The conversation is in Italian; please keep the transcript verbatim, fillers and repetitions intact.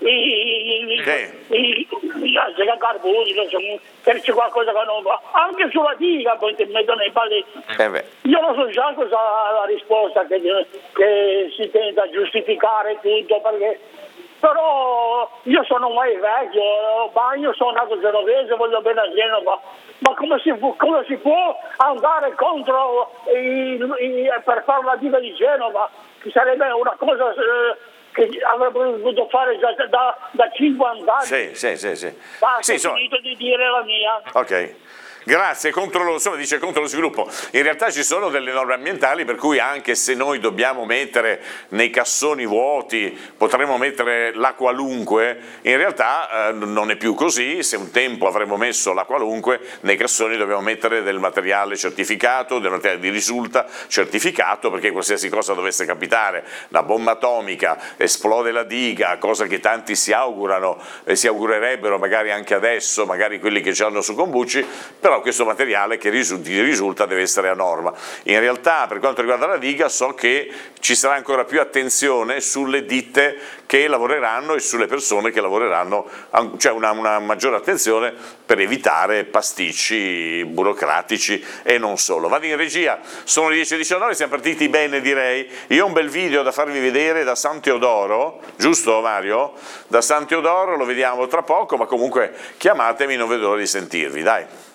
i, sì. i, i carboni, se c'è qualcosa che non va, anche sulla diga poi ti mettono i paletti. Eh Io lo so già cosa la risposta che, che si tenta a giustificare tutto, perché però io sono mai vecchio, ma io sono nato genovese, voglio bene a Genova, ma come si, come si può andare contro i, i, per fare la diga di Genova, che sarebbe una cosa eh, che avrebbe dovuto fare già da, da cinquanta anni. Sì, sì, sì, sì. Basta, sì, ho finito di dire la mia. Ok. Grazie, contro lo, insomma, dice contro lo sviluppo. In realtà ci sono delle norme ambientali per cui anche se noi dobbiamo mettere nei cassoni vuoti, potremmo mettere la qualunque, in realtà eh, non è più così. Se un tempo avremmo messo la qualunque, nei cassoni dobbiamo mettere del materiale certificato, del materiale di risulta certificato, perché qualsiasi cosa dovesse capitare, la bomba atomica, esplode la diga, cosa che tanti si augurano e si augurerebbero magari anche adesso, magari quelli che ci hanno su Combucci, però questo materiale che risulta deve essere a norma. In realtà, per quanto riguarda la diga, so che ci sarà ancora più attenzione sulle ditte che lavoreranno e sulle persone che lavoreranno, cioè una, una maggiore attenzione per evitare pasticci burocratici e non solo. Vado in regia, sono le dieci e diciannove, siamo partiti bene direi. Io ho un bel video da farvi vedere da San Teodoro, giusto Mario? Da San Teodoro, lo vediamo tra poco, ma comunque chiamatemi, non vedo l'ora di sentirvi, dai.